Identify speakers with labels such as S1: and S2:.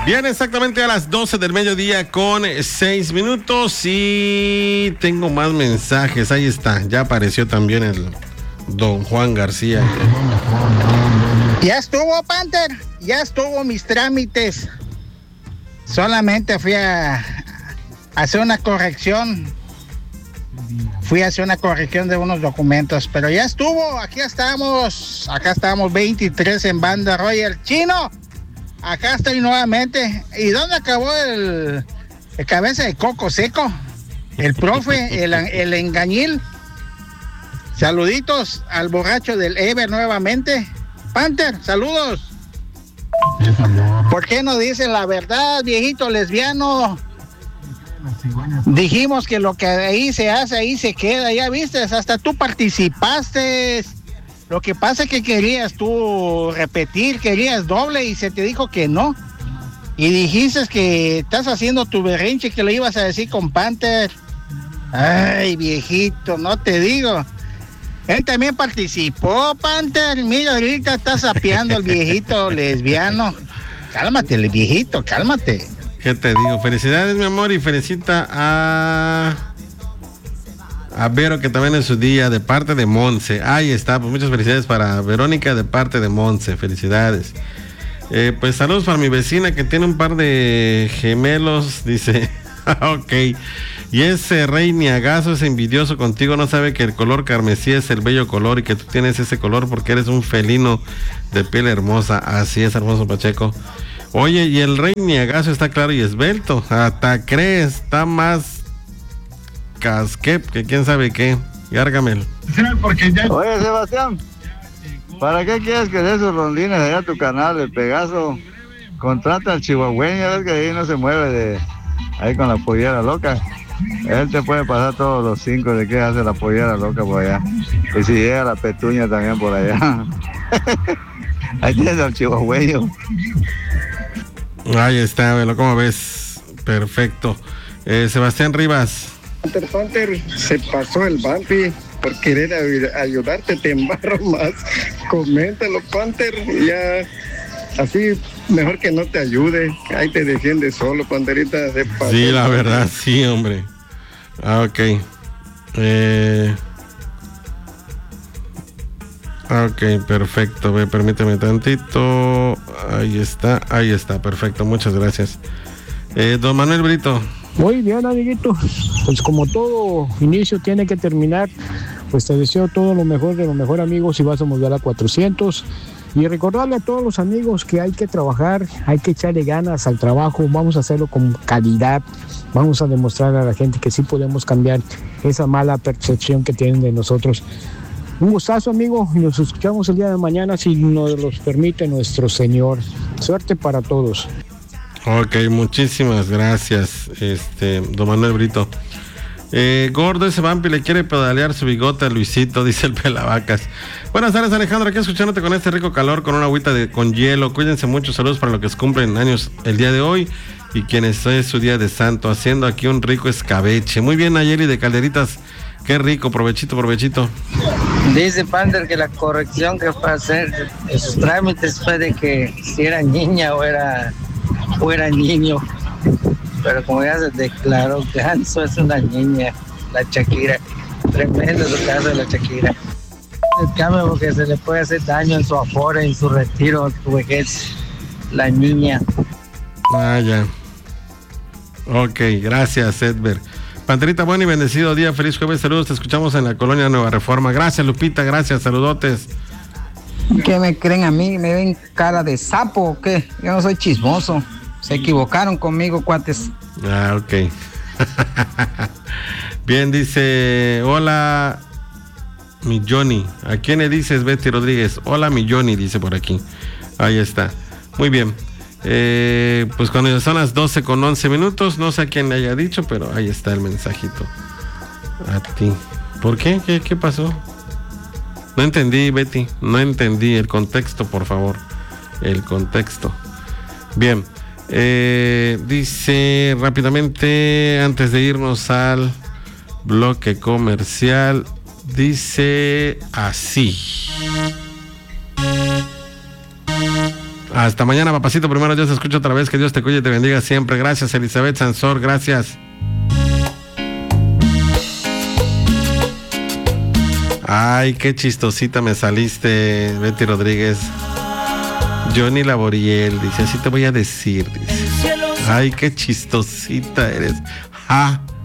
S1: Bien, exactamente a las 12 del mediodía con 6 minutos y tengo más mensajes. Ahí está, ya apareció también el don Juan García.
S2: Ya estuvo, Panther, ya estuvo mis trámites. Solamente fui a hacer una corrección. Fui a hacer una corrección de unos documentos, pero ya estuvo, acá estamos 23 en Banda Royal. Chino, acá estoy nuevamente. ¿Y dónde acabó el cabeza de coco seco? El profe, el engañil. Saluditos al borracho del Ever nuevamente. Panther, saludos. ¿Por qué no dicen la verdad, viejito lesbiano? Dijimos que lo que ahí se hace, ahí se queda, ya viste, hasta tú participaste. Lo que pasa es que querías tú repetir, querías doble y se te dijo que no. Y dijiste que estás haciendo tu berrinche que le ibas a decir con Panther. Ay, viejito, no te digo. Él también participó, Panther. Mira, ahorita está sapeando el viejito lesbiano. Cálmate, el viejito, cálmate.
S1: ¿Qué te digo? Felicidades, mi amor, y felicita a Vero, que también es su día, de parte de Monse. Ahí está, pues muchas felicidades para Verónica de parte de Monse. Felicidades. Pues saludos para mi vecina que tiene un par de gemelos, dice. Ok. Y ese rey niagazo es envidioso contigo, no sabe que el color carmesí es el bello color y que tú tienes ese color porque eres un felino de piel hermosa. Así es, hermoso Pacheco. Oye, y el rey niagazo está claro y esbelto. Hasta crees, está más casquep que quién sabe qué. Gárgamelo.
S3: Oye, Sebastián, ¿para qué quieres que dé sus rondines allá a tu canal, el Pegaso? Contrata al chihuahueño, ves que ahí no se mueve ahí con la pollera loca. Él te puede pasar todos los 5 de que hace la pollera loca por allá. Y si llega la petuña también por allá. Ahí tienes al chihuahueño.
S1: Ahí está, velo, ¿cómo ves? Perfecto. Sebastián Rivas.
S4: Panther, se pasó el Bampi por querer ayudarte, te embarro más. Coméntalo, Panther, ya así mejor que no te ayude. Ahí te defiende solo, Panterita. Se pasó.
S1: Sí, la verdad, sí, hombre. Ok. Ok, perfecto. Permíteme tantito. Ahí está, perfecto. Muchas gracias. Don Manuel Brito.
S5: Muy bien, amiguito. Pues como todo inicio tiene que terminar, pues te deseo todo lo mejor de lo mejor, amigos, y vas a volver a 400. Y recordarle a todos los amigos que hay que trabajar, hay que echarle ganas al trabajo, vamos a hacerlo con calidad, vamos a demostrar a la gente que sí podemos cambiar esa mala percepción que tienen de nosotros. Un gustazo, amigo, y nos escuchamos el día de mañana si nos los permite nuestro Señor. Suerte para todos.
S1: Ok, muchísimas gracias, don Manuel Brito. Gordo, ese vampi le quiere pedalear su bigote a Luisito, dice el Pelavacas. Buenas tardes, Alejandro, aquí escuchándote con este rico calor, con una agüita con hielo. Cuídense mucho, saludos para los que cumplen años el día de hoy y quienes es su día de santo, haciendo aquí un rico escabeche. Muy bien, Nayeli de Calderitas, qué rico, provechito.
S6: Dice Panther que la corrección que fue a hacer de sus trámites fue de que si era niña o era niño. Pero como ya se declaró, Ganso es una niña, la Shakira. Tremendo su caso de la Shakira. El cambio porque se le puede hacer daño en su afore, en su retiro, en su vejez. La niña.
S1: Ah, ya. Ok, gracias, Edber. Panterita, buen y bendecido día, feliz jueves, saludos, te escuchamos en la colonia Nueva Reforma. Gracias, Lupita, gracias, saludotes.
S7: ¿Qué me creen a mí? ¿Me ven cara de sapo o qué? Yo no soy chismoso. Se equivocaron conmigo, cuates.
S1: Ah, ok. Bien, dice, hola, mi Johnny. ¿A quién le dices, Betty Rodríguez? Hola, mi Johnny, dice por aquí. Ahí está. Muy bien. Pues cuando son las 12:11, no sé a quién le haya dicho, pero ahí está el mensajito. A ti. ¿Por qué? ¿Qué pasó? No entendí, Betty. No entendí el contexto, por favor. El contexto. Bien. Dice rápidamente, antes de irnos al bloque comercial, dice así. Hasta mañana, papacito. Primero Dios, te escucho otra vez. Que Dios te cuide y te bendiga siempre. Gracias, Elizabeth Sansor. Gracias. Ay, qué chistosita me saliste, Betty Rodríguez. Johnny Laboriel, dice, así te voy a decir, dice. Ay, qué chistosita eres. Ja.